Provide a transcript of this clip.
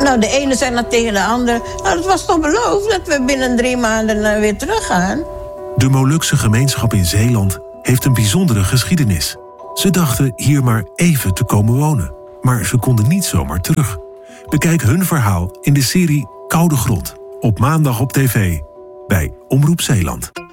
Nou, de ene zei dat tegen de andere. Nou, het was toch beloofd dat we binnen 3 maanden weer teruggaan? De Molukse gemeenschap in Zeeland heeft een bijzondere geschiedenis. Ze dachten hier maar even te komen wonen. Maar ze konden niet zomaar terug. Bekijk hun verhaal in de serie Koude Grond. Op maandag op tv. Bij Omroep Zeeland.